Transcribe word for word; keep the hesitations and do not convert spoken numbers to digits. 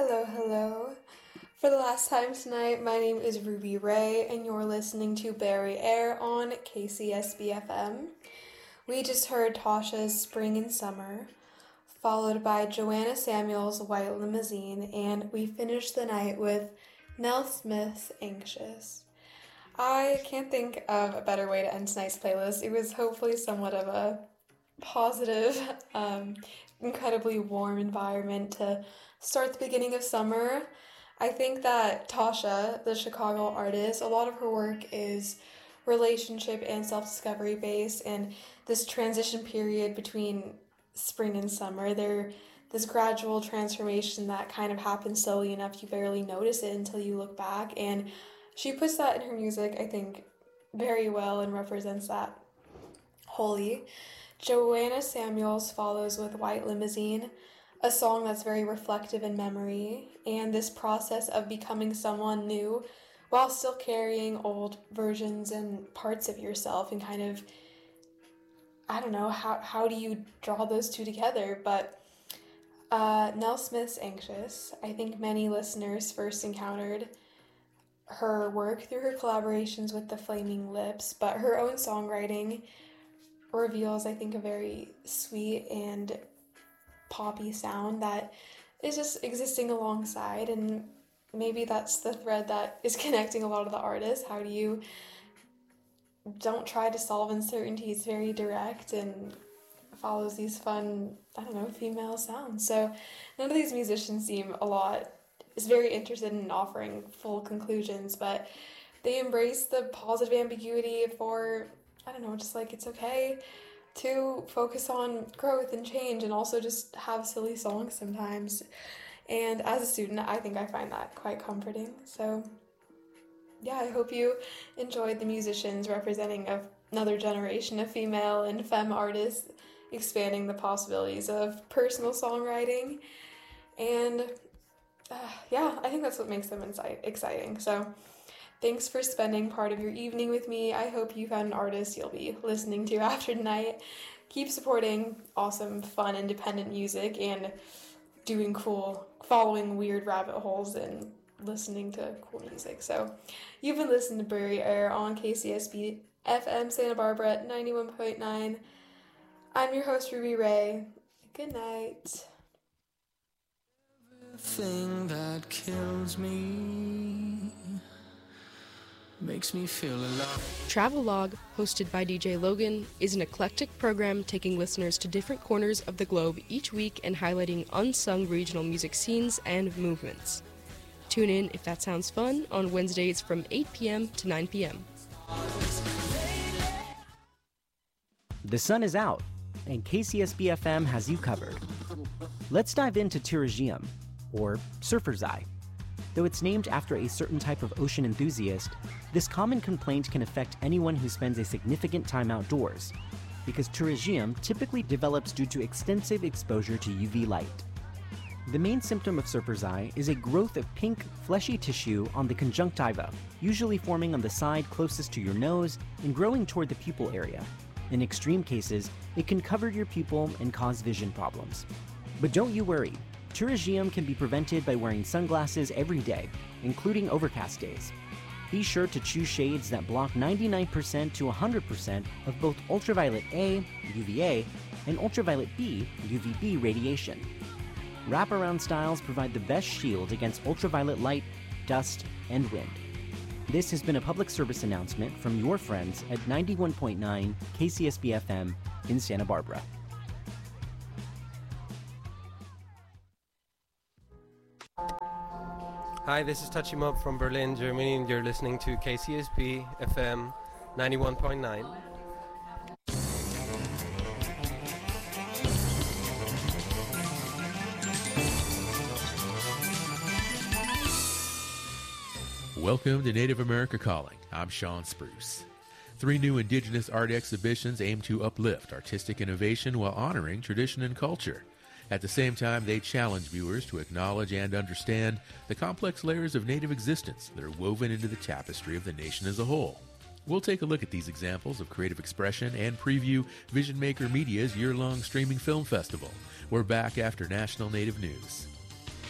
Hello, hello. For the last time tonight, my name is Ruby Ray, and you're listening to Barry Air on K C S B F M. We just heard Tasha's Spring and Summer, followed by Joanna Samuel's White Limousine, and we finished the night with Nell Smith's Anxious. I can't think of a better way to end tonight's playlist. It was hopefully somewhat of a positive, um, incredibly warm environment to start the beginning of summer. I think that Tasha, the Chicago artist, a lot of her work is relationship and self-discovery based, and this transition period between spring and summer, there this gradual transformation that kind of happens slowly enough you barely notice it until you look back, and she puts that in her music, I think, very well and represents that wholly. Joanna Samuels follows with White Limousine, a song that's very reflective in memory, and this process of becoming someone new while still carrying old versions and parts of yourself, and kind of, I don't know, how, how do you draw those two together? But uh, Nell Smith's Anxious, I think many listeners first encountered her work through her collaborations with the Flaming Lips, but her own songwriting reveals, I think, a very sweet and poppy sound that is just existing alongside, and maybe that's the thread that is connecting a lot of the artists. How do you don't try to solve uncertainties, very direct, and follows these fun, I don't know, female sounds. So none of these musicians seem a lot is very interested in offering full conclusions, but they embrace the positive ambiguity for, I don't know, just like it's okay to focus on growth and change and also just have silly songs sometimes. And as a student, I think I find that quite comforting. So yeah, I hope you enjoyed the musicians representing of another generation of female and femme artists, expanding the possibilities of personal songwriting. And uh, yeah, I think that's what makes them insight- exciting. So thanks for spending part of your evening with me. I hope you found an artist you'll be listening to after tonight. Keep supporting awesome, fun, independent music and doing cool, following weird rabbit holes and listening to cool music. So you've been listening to Barry Air on K C S B F M Santa Barbara at ninety-one point nine. I'm your host, Ruby Ray. Good night. Everything that kills me makes me feel alive. Travelogue, hosted by D J Logan, is an eclectic program taking listeners to different corners of the globe each week and highlighting unsung regional music scenes and movements. Tune in if that sounds fun on Wednesdays from eight p.m. to nine p.m. The sun is out, and K C S B F M has you covered. Let's dive into Pterygium, or surfer's eye. Though it's named after a certain type of ocean enthusiast, this common complaint can affect anyone who spends a significant time outdoors, because pterygium typically develops due to extensive exposure to U V light. The main symptom of surfer's eye is a growth of pink, fleshy tissue on the conjunctiva, usually forming on the side closest to your nose and growing toward the pupil area. In extreme cases, it can cover your pupil and cause vision problems. But don't you worry. Pterygium can be prevented by wearing sunglasses every day, including overcast days. Be sure to choose shades that block ninety-nine percent to one hundred percent of both ultraviolet A, U V A, and ultraviolet B, U V B radiation. Wraparound styles provide the best shield against ultraviolet light, dust, and wind. This has been a public service announcement from your friends at ninety-one point nine K C S B F M in Santa Barbara. Hi, this is Touchy Mob from Berlin, Germany, and you're listening to K C S B F M ninety-one point nine. Welcome to Native America Calling. I'm Sean Spruce. Three new Indigenous art exhibitions aim to uplift artistic innovation while honoring tradition and culture. At the same time, they challenge viewers to acknowledge and understand the complex layers of Native existence that are woven into the tapestry of the nation as a whole. We'll take a look at these examples of creative expression and preview Vision Maker Media's year-long streaming film festival. We're back after National Native News.